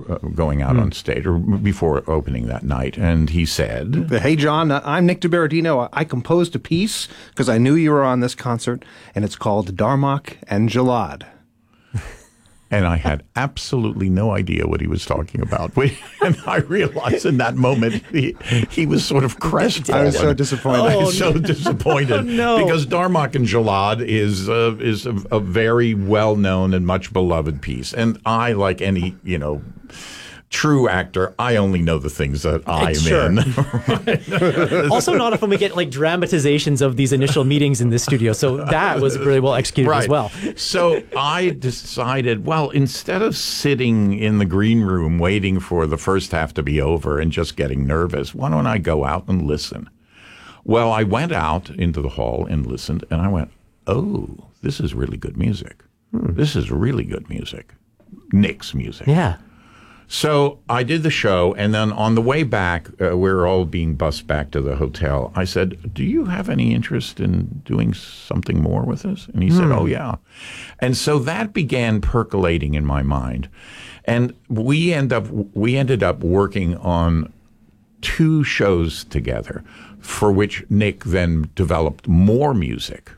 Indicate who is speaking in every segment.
Speaker 1: going out on stage, or before opening that night, and he said,
Speaker 2: "Hey, John, I'm Nick DiBerardino. I composed a piece because I knew you were on this concert, and it's called Darmok and Jalad."
Speaker 1: And I had absolutely no idea what he was talking about. And I realized in that moment he was sort of crestfallen.
Speaker 2: I was so disappointed.
Speaker 1: I was so disappointed.
Speaker 3: Oh, no.
Speaker 1: Because Darmok and Jalad is a very well-known and much beloved piece. And I, like any, true actor, I only know the things that I'm in.
Speaker 3: Also not often we get like dramatizations of these initial meetings in this studio, so that was really well executed as well.
Speaker 1: So I decided, well, instead of sitting in the green room waiting for the first half to be over and just getting nervous, why don't I go out and listen? Well, I went out into the hall and listened, and I went, oh, this is really good music. This is really good music. Nick's music.
Speaker 3: Yeah.
Speaker 1: So I did the show, and then on the way back, we were all being bussed back to the hotel. I said, do you have any interest in doing something more with this? And he said, oh, yeah. And so that began percolating in my mind. And we ended up working on 2 shows together, for which Nick then developed more music.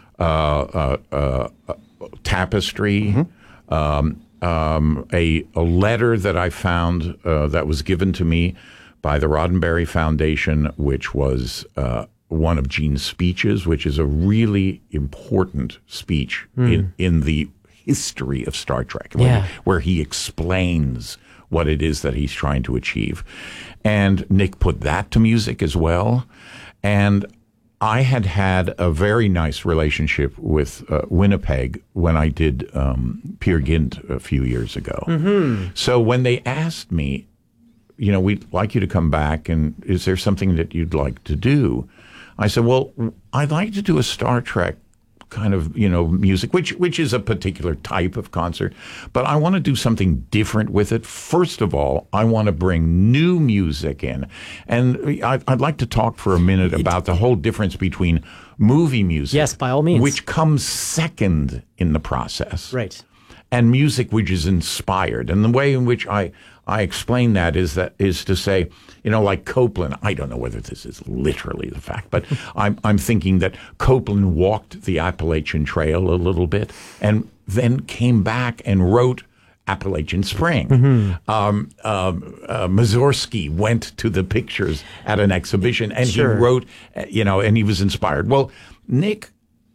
Speaker 1: Tapestry, a letter that I found that was given to me by the Roddenberry Foundation, which was one of Gene's speeches, which is a really important speech in the history of Star Trek, where he explains what it is that he's trying to achieve. And Nick put that to music as well. And I had a very nice relationship with Winnipeg when I did Peer Gynt a few years ago. So when they asked me, we'd like you to come back, and is there something that you'd like to do? I said, well, I'd like to do a Star Trek kind of, music, which is a particular type of concert, but I want to do something different with it. First of all, I want to bring new music in. And I'd like to talk for a minute about the whole difference between movie music.
Speaker 3: Yes, by all means.
Speaker 1: Which comes second in the process.
Speaker 3: Right.
Speaker 1: And music which is inspired. And the way in which I explain that is to say, like Copeland, I don't know whether this is literally the fact, but I'm thinking that Copeland walked the Appalachian Trail a little bit and then came back and wrote Appalachian Spring. Mussorgsky went to the pictures at an exhibition and he wrote, and he was inspired. Well, Nick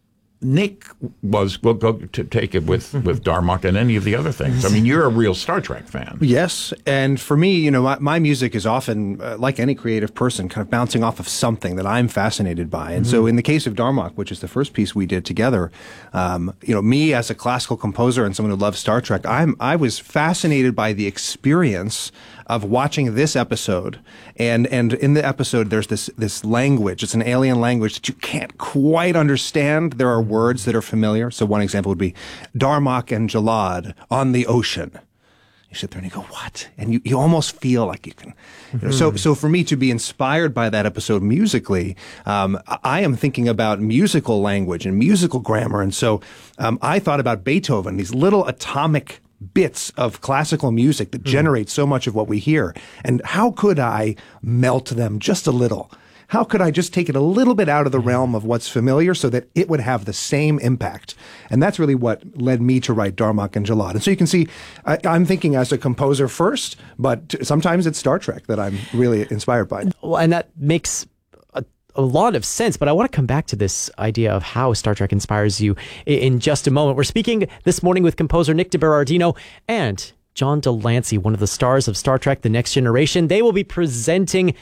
Speaker 1: was, we'll go to take it with Darmok and any of the other things. I mean, you're a real Star Trek fan.
Speaker 2: Yes. And for me, my music is often, like any creative person, kind of bouncing off of something that I'm fascinated by. And so in the case of Darmok, which is the first piece we did together, me as a classical composer and someone who loves Star Trek, I was fascinated by the experience of watching this episode. And in the episode, there's this language. It's an alien language that you can't quite understand. There are words that are familiar. So one example would be Darmok and Jalad on the ocean. You sit there and you go, what? And you almost feel like you can. So for me to be inspired by that episode musically, I am thinking about musical language and musical grammar. And so I thought about Beethoven, these little atomic bits of classical music that generate so much of what we hear. And how could I melt them just a little? How could I just take it a little bit out of the realm of what's familiar so that it would have the same impact? And that's really what led me to write Darmok and Jalad. And so you can see, I'm thinking as a composer first, but sometimes it's Star Trek that I'm really inspired by.
Speaker 3: Well, and that makes a lot of sense, but I want to come back to this idea of how Star Trek inspires you in just a moment. We're speaking this morning with composer Nick DiBerardino and John de Lancie, one of the stars of Star Trek: The Next Generation. They will be presenting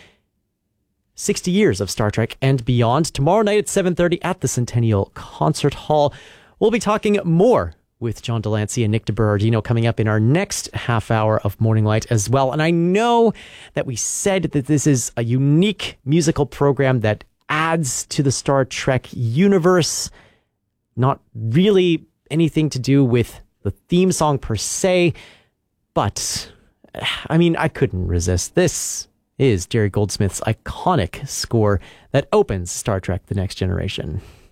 Speaker 3: 60 years of Star Trek and beyond tomorrow night at 7:30 at the Centennial Concert Hall. We'll be talking more with John de Lancie and Nick DiBerardino coming up in our next half hour of Morning Light as well. And I know that we said that this is a unique musical program that adds to the Star Trek universe, not really anything to do with the theme song per se, but I mean, I couldn't resist. This is Jerry Goldsmith's iconic score that opens Star Trek: The Next Generation.